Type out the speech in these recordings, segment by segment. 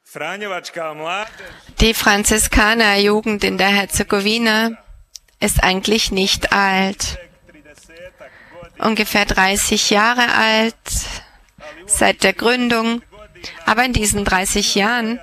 Die Franziskanerjugend in der Herzegowina ist eigentlich nicht alt. Ungefähr 30 Jahre alt, seit der Gründung. Aber in diesen 30 Jahren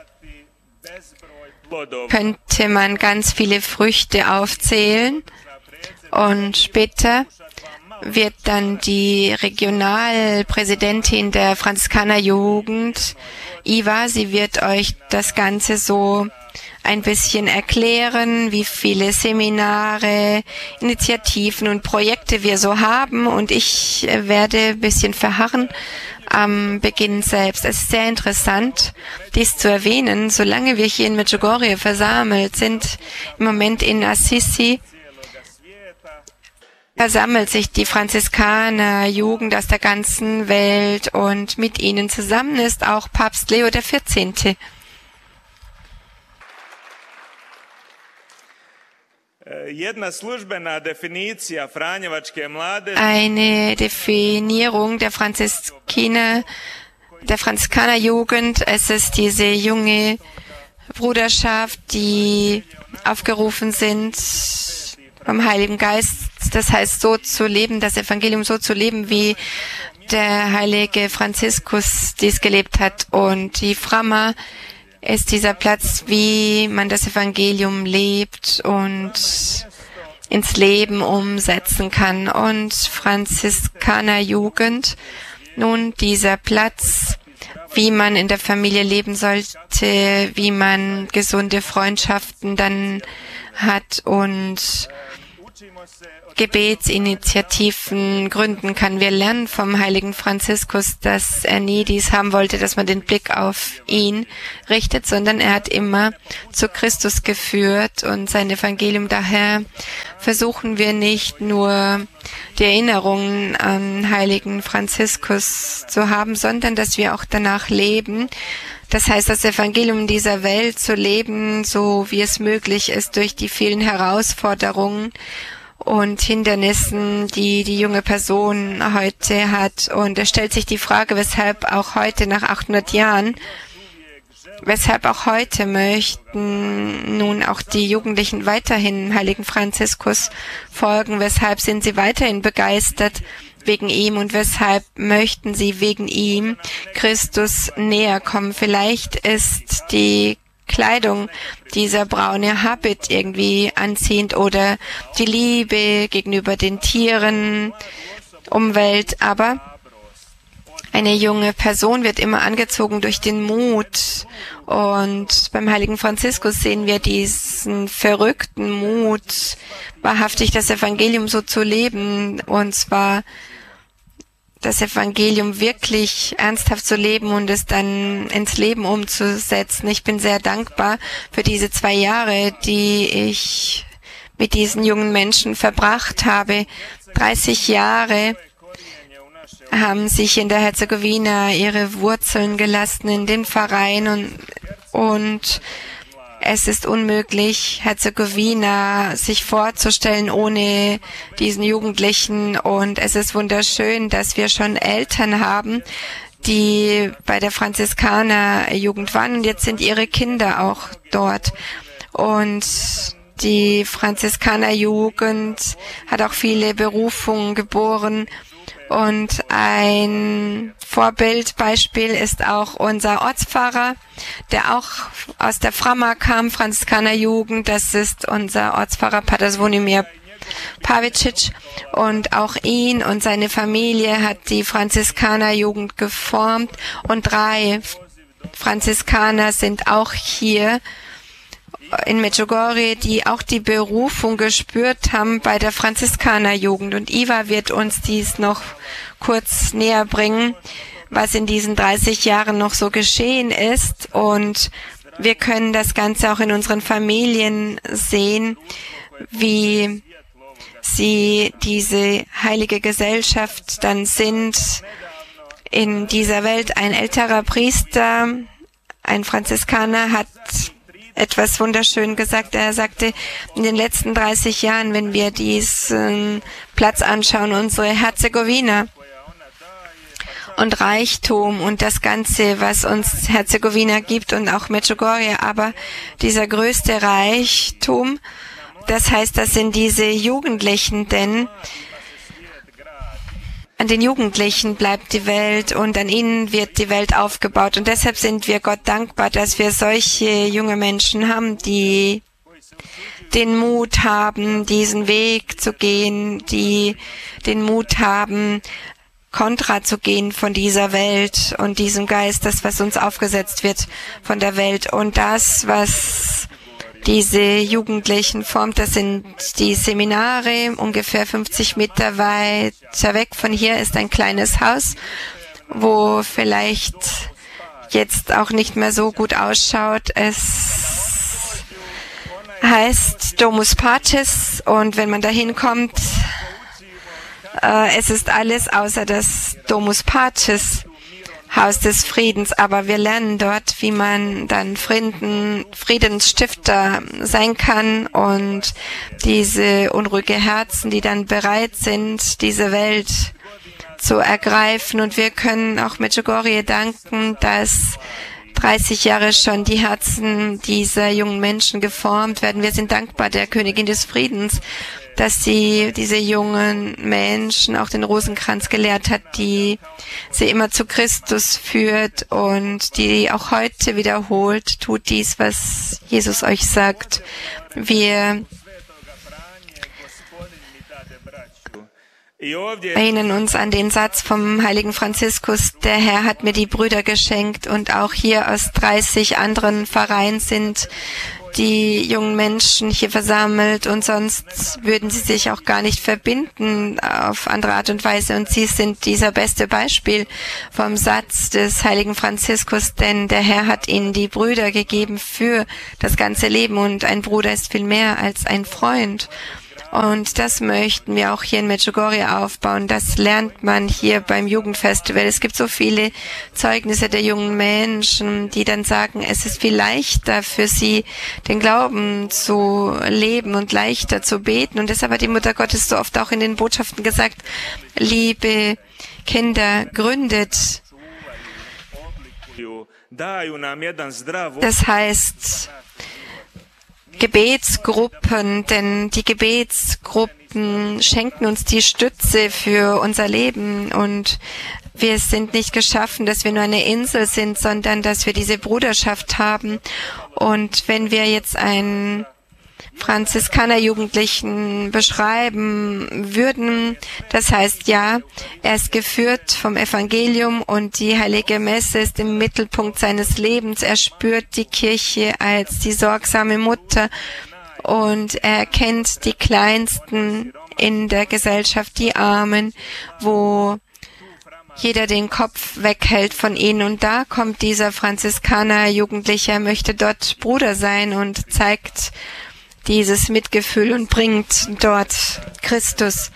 könnte man ganz viele Früchte aufzählen. Und später wird dann die Regionalpräsidentin der Franziskanerjugend, Iva, sie wird euch das Ganze so ein bisschen erklären, wie viele Seminare, Initiativen und Projekte wir so haben. Und ich werde ein bisschen verharren am Beginn selbst. Es ist sehr interessant, dies zu erwähnen. Solange wir hier in Medjugorje versammelt sind, im Moment in Assisi, versammelt sich die Franziskanerjugend aus der ganzen Welt und mit ihnen zusammen ist auch Papst Leo XIV. Eine Definition der Franziskanerjugend, es ist diese junge Bruderschaft, die aufgerufen sind vom Heiligen Geist, das heißt so zu leben, das Evangelium so zu leben, wie der heilige Franziskus dies gelebt hat. Und die Frama ist dieser Platz, wie man das Evangelium lebt und ins Leben umsetzen kann. Und Franziskanerjugend, nun dieser Platz, wie man in der Familie leben sollte, wie man gesunde Freundschaften dann hat und Gebetsinitiativen gründen kann. Wir lernen vom heiligen Franziskus, dass er nie dies haben wollte, dass man den Blick auf ihn richtet, sondern er hat immer zu Christus geführt und sein Evangelium. Daher versuchen wir nicht nur die Erinnerungen an heiligen Franziskus zu haben, sondern dass wir auch danach leben. Das heißt, das Evangelium dieser Welt zu leben, so wie es möglich ist, durch die vielen Herausforderungen und Hindernissen, die die junge Person heute hat. Und es stellt sich die Frage, weshalb auch heute nach 800 Jahren, weshalb auch heute möchten nun auch die Jugendlichen weiterhin heiligen Franziskus folgen, weshalb sind sie weiterhin begeistert wegen ihm und weshalb möchten sie wegen ihm Christus näher kommen. Vielleicht ist die Kleidung, dieser braune Habit irgendwie anziehend oder die Liebe gegenüber den Tieren, Umwelt, aber eine junge Person wird immer angezogen durch den Mut. Und beim heiligen Franziskus sehen wir diesen verrückten Mut, wahrhaftig das Evangelium so zu leben, und zwar das Evangelium wirklich ernsthaft zu leben und es dann ins Leben umzusetzen. Ich bin sehr dankbar für diese 2 Jahre, die ich mit diesen jungen Menschen verbracht habe. 30 Jahre haben sich in der Herzegowina ihre Wurzeln gelassen in den Vereinen und es ist unmöglich, Herzegowina sich vorzustellen ohne diesen Jugendlichen. Und es ist wunderschön, dass wir schon Eltern haben, die bei der Franziskanerjugend waren. Und jetzt sind ihre Kinder auch dort. Und die Franziskanerjugend hat auch viele Berufungen geboren. Und ein Vorbildbeispiel ist auch unser Ortspfarrer, der auch aus der Frama kam, Franziskanerjugend. Das ist unser Ortspfarrer Pater Zvonimir Pavicic. Und auch ihn und seine Familie hat die Franziskanerjugend geformt. Und 3 Franziskaner sind auch hier in Medjugorje, die auch die Berufung gespürt haben bei der Franziskanerjugend. Und Iva wird uns dies noch kurz näher bringen, was in diesen 30 Jahren noch so geschehen ist. Und wir können das Ganze auch in unseren Familien sehen, wie sie diese heilige Gesellschaft dann sind in dieser Welt. Ein älterer Priester, ein Franziskaner, hat etwas wunderschön gesagt. Er sagte, in den letzten 30 Jahren, wenn wir diesen Platz anschauen, unsere Herzegowina, und Reichtum und das Ganze, was uns Herzegowina gibt und auch Medjugorje. Aber dieser größte Reichtum, das heißt, das sind diese Jugendlichen, denn an den Jugendlichen bleibt die Welt und an ihnen wird die Welt aufgebaut. Und deshalb sind wir Gott dankbar, dass wir solche junge Menschen haben, die den Mut haben, diesen Weg zu gehen, die den Mut haben, kontra zu gehen von dieser Welt und diesem Geist, das, was uns aufgesetzt wird von der Welt. Und das, was diese Jugendlichen formt, das sind die Seminare. Ungefähr 50 Meter weiter weg von hier ist ein kleines Haus, wo vielleicht jetzt auch nicht mehr so gut ausschaut. Es heißt Domus Pacis und wenn man da hinkommt, es ist alles außer das Domus Pacis, Haus des Friedens, aber wir lernen dort, wie man dann Friedensstifter sein kann und diese unruhige Herzen, die dann bereit sind, diese Welt zu ergreifen. Und wir können auch Medjugorje danken, dass 30 Jahre schon die Herzen dieser jungen Menschen geformt werden. Wir sind dankbar der Königin des Friedens, dass sie diese jungen Menschen auch den Rosenkranz gelehrt hat, die sie immer zu Christus führt und die auch heute wiederholt, tut dies, was Jesus euch sagt. Wir erinnern uns an den Satz vom heiligen Franziskus, der Herr hat mir die Brüder geschenkt, und auch hier aus 30 anderen Vereinen sind die jungen Menschen hier versammelt und sonst würden sie sich auch gar nicht verbinden auf andere Art und Weise, und sie sind dieser beste Beispiel vom Satz des heiligen Franziskus, denn der Herr hat ihnen die Brüder gegeben für das ganze Leben, und ein Bruder ist viel mehr als ein Freund. Und das möchten wir auch hier in Medjugorje aufbauen. Das lernt man hier beim Jugendfestival. Es gibt so viele Zeugnisse der jungen Menschen, die dann sagen, es ist viel leichter für sie, den Glauben zu leben und leichter zu beten. Und deshalb hat die Mutter Gottes so oft auch in den Botschaften gesagt, liebe Kinder, gründet. Das heißt, Gebetsgruppen, denn die Gebetsgruppen schenken uns die Stütze für unser Leben, und wir sind nicht geschaffen, dass wir nur eine Insel sind, sondern dass wir diese Bruderschaft haben. Und wenn wir jetzt einen Franziskanerjugendlichen beschreiben würden, das heißt, ja, er ist geführt vom Evangelium und die heilige Messe ist im Mittelpunkt seines Lebens. Er spürt die Kirche als die sorgsame Mutter und er kennt die Kleinsten in der Gesellschaft, die Armen, wo jeder den Kopf weghält von ihnen. Und da kommt dieser Franziskaner-Jugendliche, er möchte dort Bruder sein und zeigt dieses Mitgefühl und bringt dort Christus.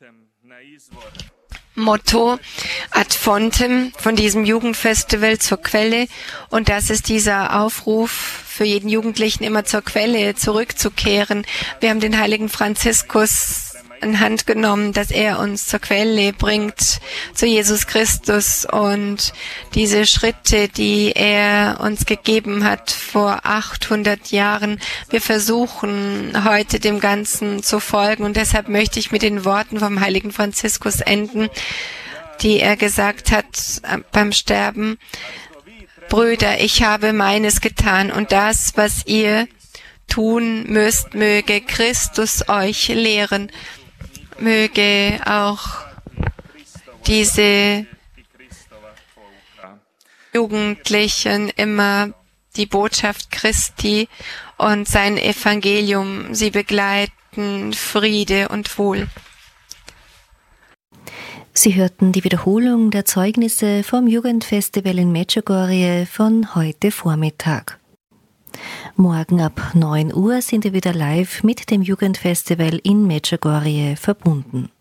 Motto ad fontem von diesem Jugendfestival zur Quelle. Und das ist dieser Aufruf für jeden Jugendlichen, immer zur Quelle zurückzukehren. Wir haben den heiligen Franziskus in Hand genommen, dass er uns zur Quelle bringt, zu Jesus Christus, und diese Schritte, die er uns gegeben hat vor 800 Jahren, wir versuchen heute dem Ganzen zu folgen, und deshalb möchte ich mit den Worten vom heiligen Franziskus enden, die er gesagt hat beim Sterben: Brüder, ich habe meines getan, und das, was ihr tun müsst, möge Christus euch lehren. Möge auch diese Jugendlichen immer die Botschaft Christi und sein Evangelium sie begleiten, Friede und Wohl. Sie hörten die Wiederholung der Zeugnisse vom Jugendfestival in Medjugorje von heute Vormittag. Morgen ab 9 Uhr sind wir wieder live mit dem Jugendfestival in Medjugorje verbunden.